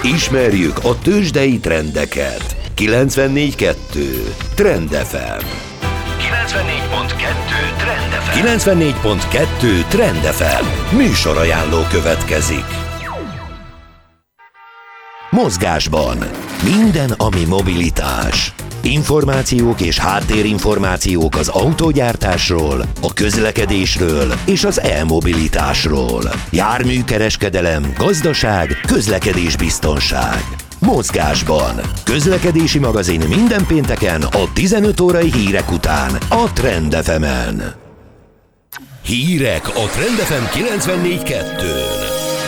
Ismerjük a tőzsdei trendeket. 94.2 Trend FM. 94.2 Trend FM. Műsorajánló következik. Mozgásban. Minden, ami mobilitás. Információk és háttérinformációk az autógyártásról, a közlekedésről és az e-mobilitásról. Járműkereskedelem, gazdaság, közlekedésbiztonság. Mozgásban. Közlekedési magazin minden pénteken a 15 órai hírek után a Trend FM-en. Hírek a Trend FM 94.2-n.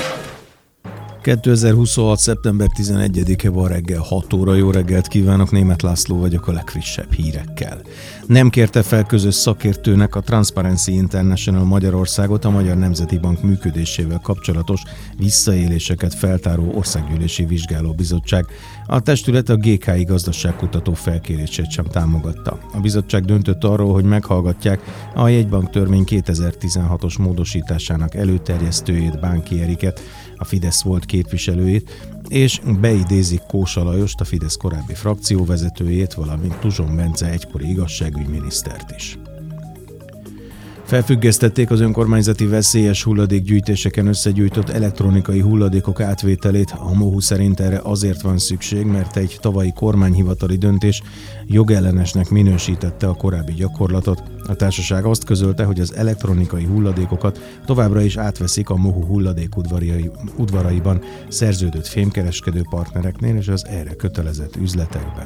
2026. szeptember 11-e van, reggel 6 óra. Jó reggelt kívánok, Németh László vagyok a legfrissebb hírekkel. Nem kérte fel közös szakértőnek a Transparency International Magyarországot a Magyar Nemzeti Bank működésével kapcsolatos visszaéléseket feltáró országgyűlési vizsgálóbizottság. A testület a GKI gazdaságkutató felkérését sem támogatta. A bizottság döntött arról, hogy meghallgatják a jegybank törvény 2016-os módosításának előterjesztőjét, Bánki Eriket, a Fidesz volt képviselőjét, és beidézik Kósa Lajost, a Fidesz korábbi frakcióvezetőjét, valamint Tuzson Bence egykori igazságügyminisztert is. Felfüggesztették az önkormányzati veszélyes hulladékgyűjtéseken összegyűjtött elektronikai hulladékok átvételét. A MOHU szerint erre azért van szükség, mert egy tavalyi kormányhivatali döntés jogellenesnek minősítette a korábbi gyakorlatot. A társaság azt közölte, hogy az elektronikai hulladékokat továbbra is átveszik a MOHU hulladékudvaraiban szerződött fémkereskedő partnereknél és az erre kötelezett üzletekben.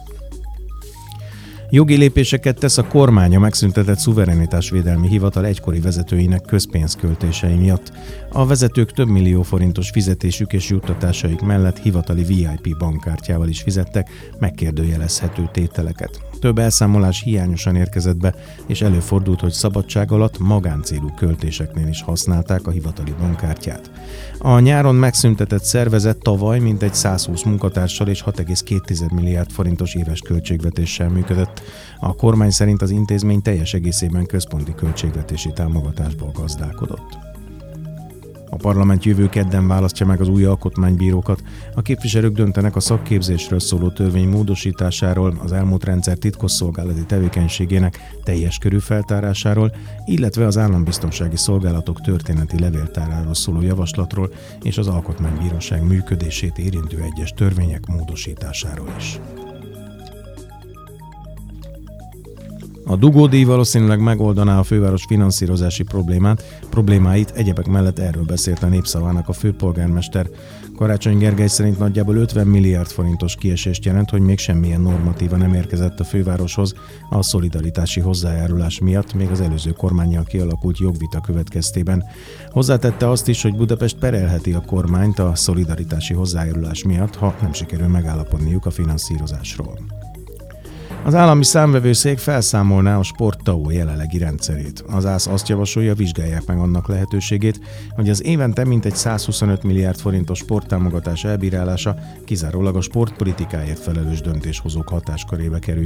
Jogi lépéseket tesz a kormány a megszüntetett szuverenitásvédelmi hivatal egykori vezetőinek közpénzköltései miatt. A vezetők több millió forintos fizetésük és juttatásaik mellett hivatali VIP bankkártyával is fizettek megkérdőjelezhető tételeket. Több elszámolás hiányosan érkezett be, és előfordult, hogy szabadság alatt magáncélú költéseknél is használták a hivatali bankkártyát. A nyáron megszüntetett szervezet tavaly mintegy 120 munkatársal és 6,2 milliárd forintos éves költségvetéssel működött. A kormány szerint az intézmény teljes egészében központi költségvetési támogatásból gazdálkodott. A parlament jövő kedden választja meg az új alkotmánybírókat. A képviselők döntenek a szakképzésről szóló törvény módosításáról, az elmúlt rendszer titkosszolgálati tevékenységének teljes körű feltárásáról, illetve az állambiztonsági szolgálatok történeti levéltáráról szóló javaslatról és az alkotmánybíróság működését érintő egyes törvények módosításáról is. A dugódíj valószínűleg megoldaná a főváros finanszírozási problémáit, egyebek mellett erről beszélt a Népszavának a főpolgármester. Karácsony Gergely szerint nagyjából 50 milliárd forintos kiesést jelent, hogy még semmilyen normatíva nem érkezett a fővároshoz a szolidaritási hozzájárulás miatt, még az előző kormánnyal kialakult jogvita következtében. Hozzátette azt is, hogy Budapest perelheti a kormányt a szolidaritási hozzájárulás miatt, ha nem sikerül megállapodniuk a finanszírozásról. Az állami számvevőszék felszámolná a Sport TAO jelenlegi rendszerét. Az ÁSZ azt javasolja, vizsgálják meg annak lehetőségét, hogy az évente mintegy 125 milliárd forintos sporttámogatás elbírálása kizárólag a sportpolitikáért felelős döntéshozók hatáskörébe kerül.